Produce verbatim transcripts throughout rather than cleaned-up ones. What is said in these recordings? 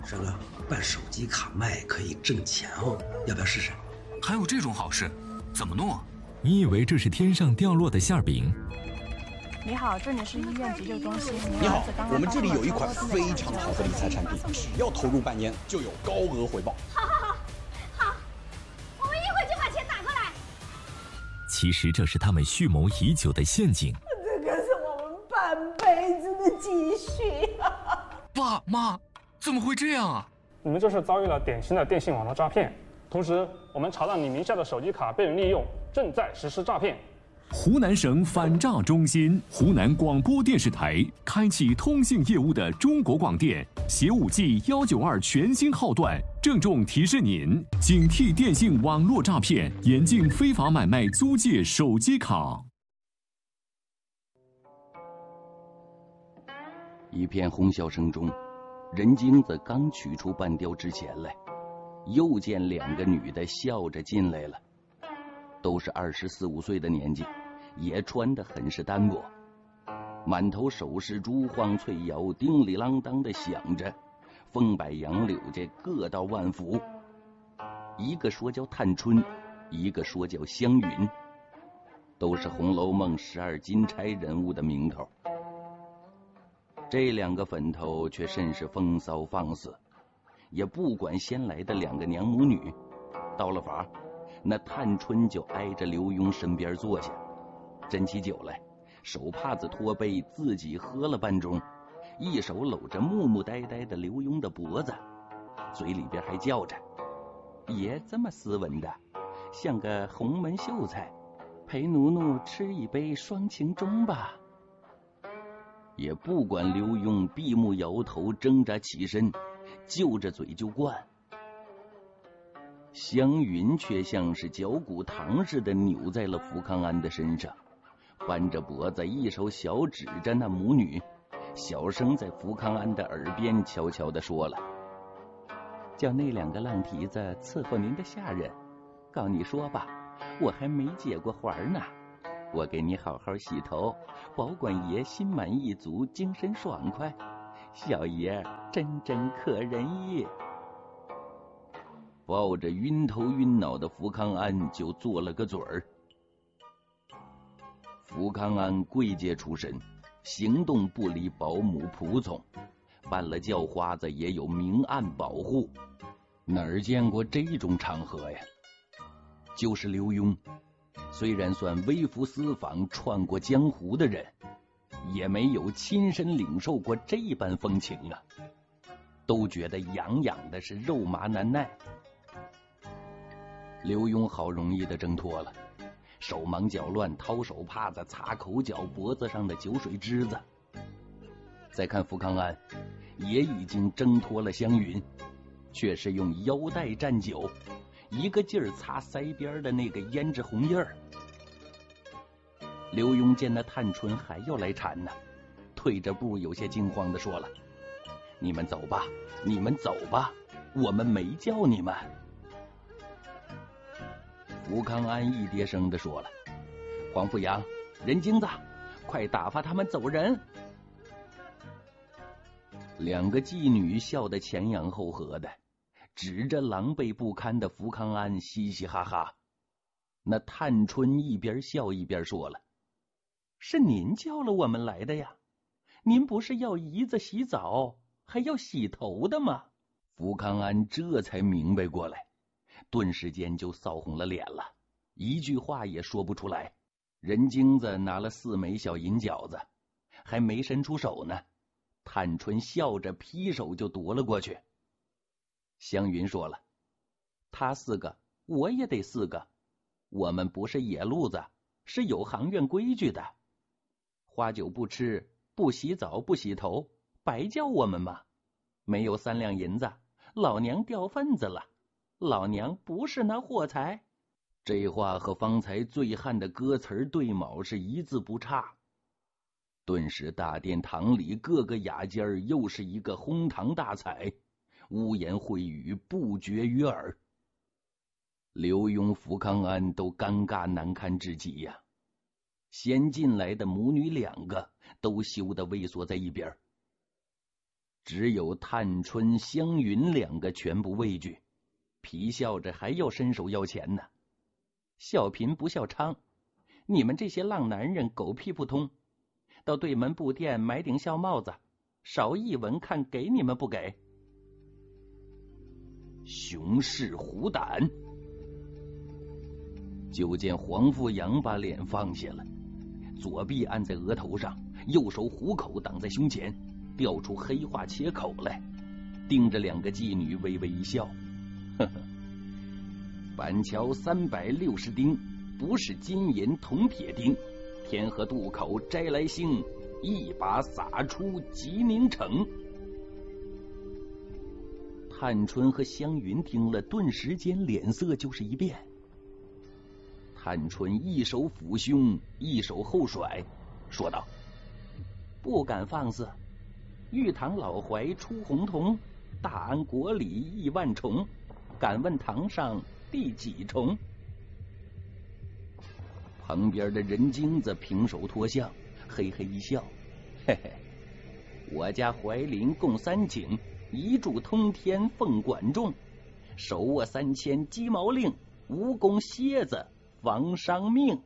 这个办手机卡卖可以挣钱哦，要不要试试？ 还有这种好事？怎么弄啊？ 你以为这是天上掉落的馅饼？ 你好，这里是医院急救中心。 你好，我们这里有一款非常好的理财产品，只要投入半年就有高额回报。 好好好，好，我们一会就把钱打过来。 其实这是他们蓄谋已久的陷阱。 这可是我们半辈子的积蓄啊！ 爸妈，怎么会这样啊？ 你们这是遭遇了典型的电信网络诈骗。同时，我们查到你名下的手机卡被人利用，正在实施诈骗。 湖南省反诈中心、湖南广播电视台开启通信业务的中国广电携五 G 幺九二全新号段，郑重提示您：警惕电信网络诈骗，严禁非法买卖租借手机卡。 一片哄笑声中，任精子刚取出半雕之前来，又见两个女的笑着进来了，都是二十四五岁的年纪，也穿得很是单薄，满头首饰珠晃翠摇，叮里啷当的响着，风摆杨柳家各道万福。一个说叫探春，一个说叫湘云，都是《红楼梦》十二金钗人物的名头。这两个粉头却甚是风骚放肆，也不管先来的两个娘母女。到了房，那探春就挨着刘墉身边坐下，斟起酒来，手帕子托杯，自己喝了半盅，一手搂着木木呆呆的刘墉的脖子，嘴里边还叫着：“爷这么斯文的，像个红门秀才，陪奴奴吃一杯双情盅吧。”也不管刘墉闭目摇头，挣扎起身，就着嘴就灌。湘云却像是嚼骨糖似的扭在了福康安的身上，扳着脖子，一手小指着那母女，小声在福康安的耳边悄悄地说了：“叫那两个浪蹄子伺候您的下人，告你说吧，我还没结过环呢。我给你好好洗头，保管爷心满意足，精神爽快。小爷真真可人也。”抱着晕头晕脑的福康安就做了个嘴儿。福康安贵界出身，行动不离保姆仆从，办了叫花子也有明暗保护，哪儿见过这种场合呀？就是刘墉，虽然算微服私访串过江湖的人，也没有亲身领受过这般风情啊，都觉得痒痒的是肉麻难耐。刘墉好容易的挣脱了，手忙脚乱掏手帕子擦口角脖子上的酒水汁子。再看福康安，也已经挣脱了湘云，却是用腰带蘸酒，一个劲儿擦腮边的那个胭脂红印儿。刘墉见那探春还要来缠呢，退着步，有些惊慌的说了：“你们走吧，你们走吧，我们没叫你们。”福康安一跌声的说了：“黄富阳、任精子，快打发他们走人。”两个妓女笑得前仰后合的，指着狼狈不堪的福康安嘻嘻哈哈。那探春一边笑一边说了：“是您叫了我们来的呀，您不是要姨子洗澡还要洗头的吗？”福康安这才明白过来，顿时间就臊红了脸了，一句话也说不出来。任精子拿了四枚小银饺子，还没伸出手呢，探春笑着劈手就夺了过去。湘云说了：“他四个我也得四个，我们不是野路子，是有行院规矩的，花酒不吃，不洗澡，不洗头，白叫我们吗？没有三两银子，老娘掉份子了，老娘不是那货财。”这话和方才醉汉的歌词对卯是一字不差。顿时大殿堂里各个雅间又是一个哄堂大彩，污言秽语不绝于耳。刘墉、福康安都尴尬难堪至极呀、啊。先进来的母女两个都羞得畏缩在一边。 只有探春、湘云两个全部畏惧，皮笑着还要伸手要钱呢。笑贫不笑娼，你们这些浪男人狗屁不通，到对门布店买顶孝帽子，少一文看给你们不给。熊视虎胆。就见黄富阳把脸放下了，左臂按在额头上，右手虎口挡在胸前，调出黑化切口来，盯着两个妓女微微一笑，呵呵，板桥三百六十钉，不是金银铜铁钉，天河渡口摘来星，一把撒出吉宁城。探春和湘云听了，顿时间脸色就是一变。探春一手抚胸，一手后甩，说道：“不敢放肆，玉堂老槐出红铜，大安国里亿万重，敢问堂上第几重？”旁边的人精子平手脱相，嘿嘿一笑：“嘿嘿，我家槐林共三井，一柱通天凤管仲，手握三千鸡毛令，蜈蚣蝎子防伤命。”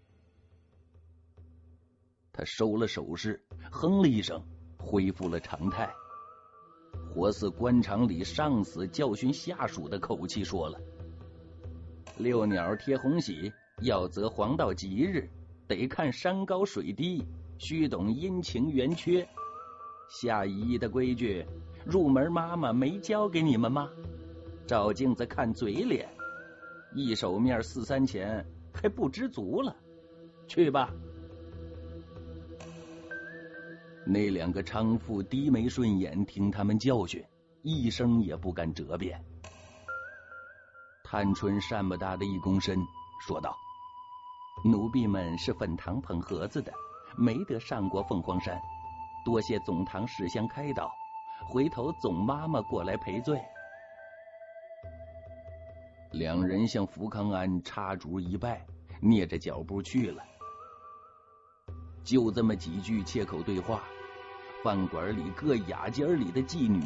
他收了首饰，哼了一声，恢复了常态，活似官场里上司教训下属的口气说了：“六鸟贴红喜，要择黄道吉日，得看山高水低，须懂阴晴圆缺。下一役的规矩，入门妈妈没教给你们吗？照镜子看嘴脸，一手面四三钱还不知足了，去吧。”那两个娼妇低眉顺眼，听他们教训，一声也不敢折辩。探春善不大的一躬身，说道：“奴婢们是粉堂捧盒子的，没得上过凤凰山，多谢总堂使相开导，回头总妈妈过来赔罪。”两人向福康安插足一拜，蹑着脚步去了。就这么几句切口对话，饭馆里各雅间里的妓女